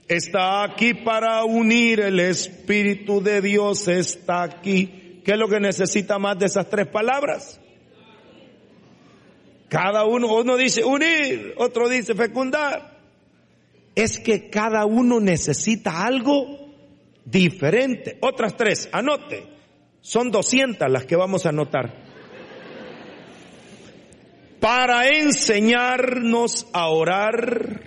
está aquí para unir, el Espíritu de Dios está aquí. ¿Qué es lo que necesita más de esas tres palabras? Cada uno dice unir, otro dice fecundar. Es que cada uno necesita algo diferente. Otras tres, anote. Son 200 las que vamos a anotar. Para enseñarnos a orar.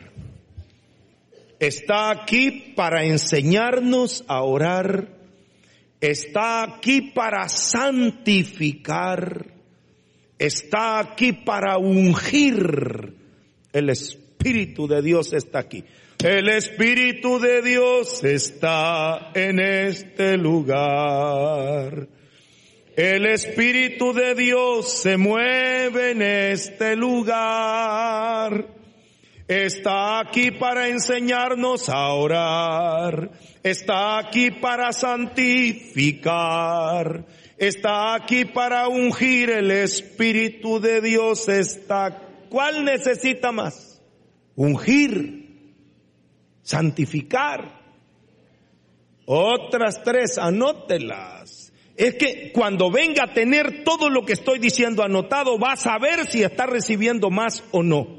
Está aquí para enseñarnos a orar. Está aquí para santificar. Está aquí para ungir. El Espíritu de Dios está aquí. El Espíritu de Dios está en este lugar. El Espíritu de Dios se mueve en este lugar. Está aquí para enseñarnos a orar. Está aquí para santificar. Está aquí para ungir. El Espíritu de Dios está. ¿Cuál necesita más? Ungir, santificar. Otras tres, anótelas. Es que cuando venga a tener todo lo que estoy diciendo anotado, va a saber si está recibiendo más o no.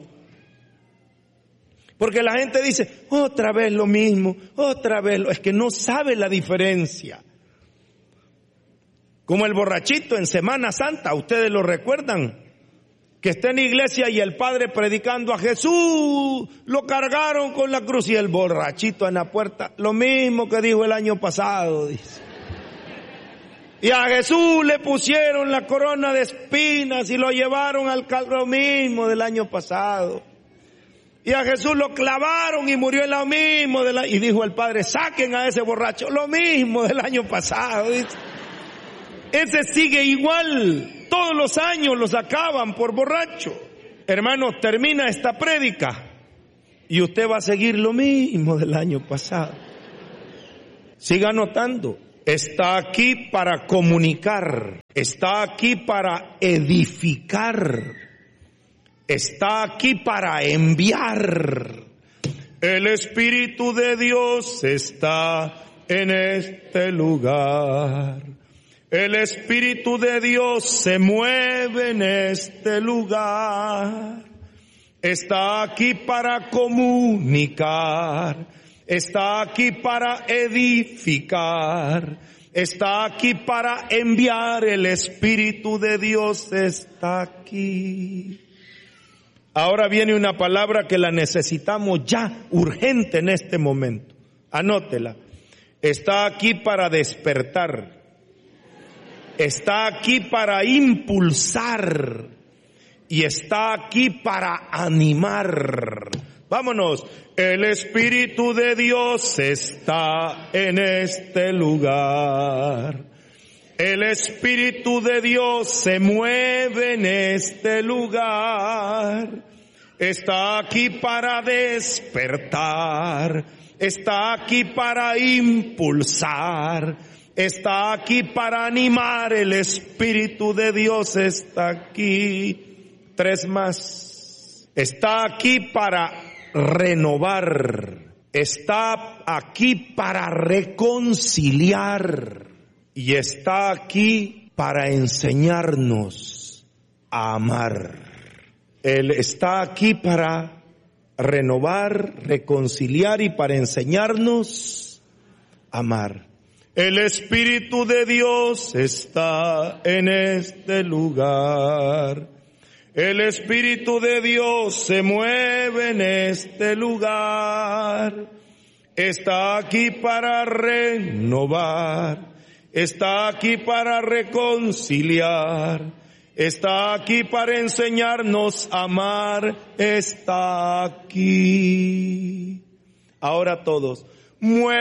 Porque la gente dice, otra vez lo mismo, otra vez es que no sabe la diferencia. Como el borrachito en Semana Santa, ustedes lo recuerdan, que está en la iglesia y el padre predicando a Jesús, lo cargaron con la cruz y el borrachito en la puerta, lo mismo que dijo el año pasado, dice. Y a Jesús le pusieron la corona de espinas y lo llevaron al lo mismo del año pasado. Y a Jesús lo clavaron y murió en lo mismo y dijo el padre, saquen a ese borracho, lo mismo del año pasado, dice. Ese sigue igual, todos los años lo sacaban por borracho. Hermanos, termina esta prédica y usted va a seguir lo mismo del año pasado. Siga anotando. Está aquí para comunicar, está aquí para edificar, está aquí para enviar. El Espíritu de Dios está en este lugar. El Espíritu de Dios se mueve en este lugar. Está aquí para comunicar. Está aquí para edificar. Está aquí para enviar. El Espíritu de Dios está aquí. Ahora viene una palabra que la necesitamos ya, urgente en este momento. Anótela. Está aquí para despertar. Está aquí para impulsar. Y está aquí para animar. Vámonos. El Espíritu de Dios está en este lugar. El Espíritu de Dios se mueve en este lugar. Está aquí para despertar. Está aquí para impulsar. Está aquí para animar. El Espíritu de Dios está aquí. Tres más. Está aquí para renovar. Está aquí para reconciliar. Y está aquí para enseñarnos a amar. Él está aquí para renovar, reconciliar y para enseñarnos a amar. El Espíritu de Dios está en este lugar. El Espíritu de Dios se mueve en este lugar. Está aquí para renovar. Está aquí para reconciliar. Está aquí para enseñarnos a amar. Está aquí. Ahora todos. Mueve